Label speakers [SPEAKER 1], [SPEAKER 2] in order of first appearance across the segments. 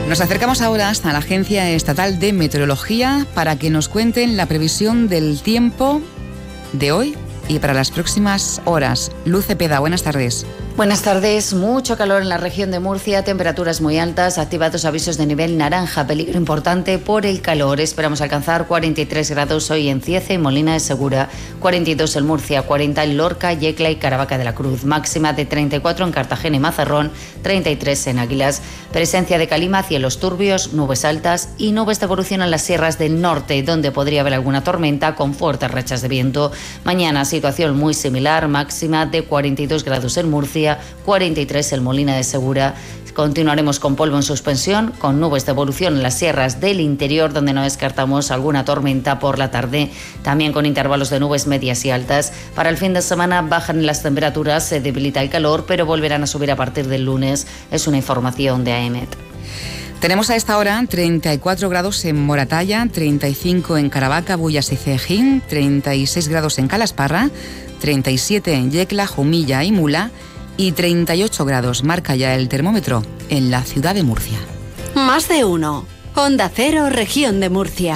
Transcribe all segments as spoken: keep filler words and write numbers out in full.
[SPEAKER 1] Nos acercamos ahora hasta la Agencia Estatal de Meteorología para que nos cuenten la previsión del tiempo de hoy y para las próximas horas. Luz Cepeda, buenas tardes.
[SPEAKER 2] Buenas tardes. Mucho calor en la región de Murcia, temperaturas muy altas, activados avisos de nivel naranja, peligro importante por el calor. Esperamos alcanzar cuarenta y tres grados hoy en Cieza y Molina de Segura, cuarenta y dos en Murcia, cuarenta en Lorca, Yecla y Caravaca de la Cruz, máxima de treinta y cuatro en Cartagena y Mazarrón, treinta y tres en Águilas. Presencia de calima, cielos turbios, nubes altas y nubes de evolución en las sierras del norte, donde podría haber alguna tormenta con fuertes rachas de viento. Mañana situación muy similar, máxima de cuarenta y dos grados en Murcia, cuarenta y tres en Molina de Segura. Continuaremos con polvo en suspensión, con nubes de evolución en las sierras del interior, donde no descartamos alguna tormenta por la tarde, también con intervalos de nubes medias y altas. Para el fin de semana bajan las temperaturas, se debilita el calor, pero volverán a subir a partir del lunes. Es una información de AEMET.
[SPEAKER 1] Tenemos a esta hora treinta y cuatro grados en Moratalla, treinta y cinco en Caravaca, Bullas y Cejín, treinta y seis grados en Calasparra, treinta y siete en Yecla, Jumilla y Mula y treinta y ocho grados marca ya el termómetro en la ciudad de Murcia.
[SPEAKER 3] Más de uno. Onda Cero, región de Murcia.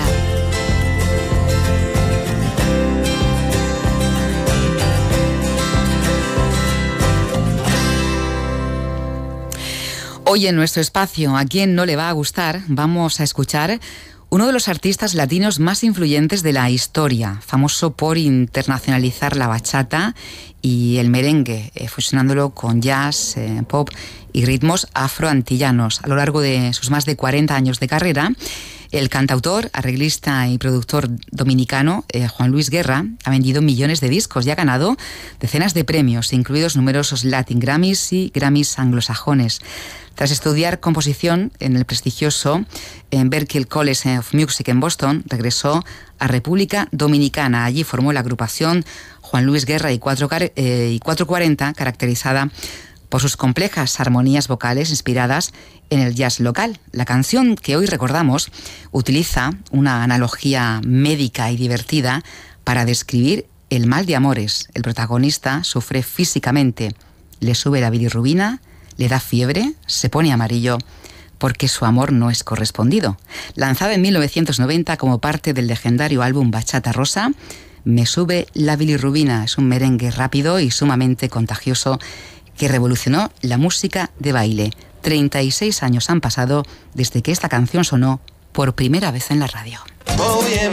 [SPEAKER 1] Hoy en nuestro espacio, ¿a quién no le va a gustar? Vamos a escuchar uno de los artistas latinos más influyentes de la historia, famoso por internacionalizar la bachata y el merengue, eh, fusionándolo con jazz, eh, pop y ritmos afroantillanos. A lo largo de sus más de cuarenta años de carrera, el cantautor, arreglista y productor dominicano eh, Juan Luis Guerra ha vendido millones de discos y ha ganado decenas de premios, incluidos numerosos Latin Grammys y Grammys anglosajones. Tras estudiar composición en el prestigioso en Berklee College of Music en Boston, regresó a República Dominicana. Allí formó la agrupación Juan Luis Guerra y cuatrocientos cuarenta, caracterizada por sus complejas armonías vocales inspiradas en el jazz local. La canción que hoy recordamos utiliza una analogía médica y divertida para describir el mal de amores. El protagonista sufre físicamente, le sube la bilirrubina, le da fiebre, se pone amarillo porque su amor no es correspondido. Lanzada en mil novecientos noventa como parte del legendario álbum Bachata Rosa, Me sube la bilirrubina es un merengue rápido y sumamente contagioso que revolucionó la música de baile. treinta y seis años han pasado desde que esta canción sonó por primera vez en la radio.
[SPEAKER 4] Oye,